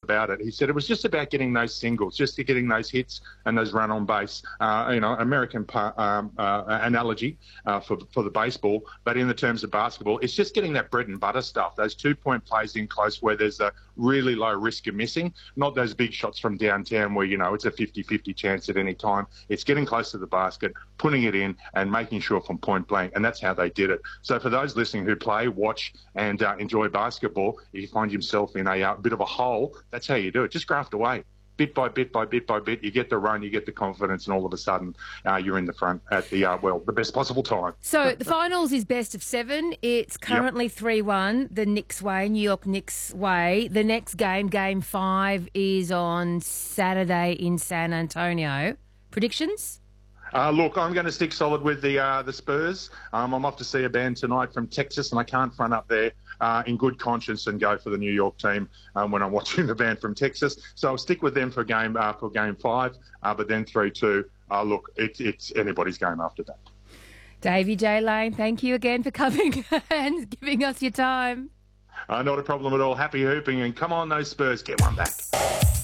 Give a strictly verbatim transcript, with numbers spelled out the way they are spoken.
about it. He said it was just about getting those singles, just to getting those hits and those run on base. Uh, you know, American um, uh, analogy uh, for for the baseball, but in the terms of basketball, it's just getting that bread and butter stuff. Those two point plays in close where there's a really low risk of missing, not those big shots from downtown where, you know, it's a fifty-fifty chance at any time. It's getting close to the basket, putting it in and making sure from point blank, and that's how they did it. So for those listening who play, watch and uh, enjoy basketball, if you find yourself in a uh, bit of a hole, that's how you do it. Just graft away. Bit by bit by bit by bit, you get the run, you get the confidence, and all of a sudden uh, you're in the front at the, uh, well, the best possible time. So the finals is best of seven. It's currently yep. three one, the Knicks way, New York Knicks way. The next game, game five, is on Saturday in San Antonio. Predictions? Uh, look, I'm going to stick solid with the uh, the Spurs. Um, I'm off to see a band tonight from Texas, and I can't front up there uh, in good conscience and go for the New York team um, when I'm watching the band from Texas. So I'll stick with them for game uh, for game five, uh, but then three two. Uh, look, it, it's anybody's game after that. Davey J. Lane, thank you again for coming and giving us your time. Uh, not a problem at all. Happy hooping, and come on, those Spurs, get one back.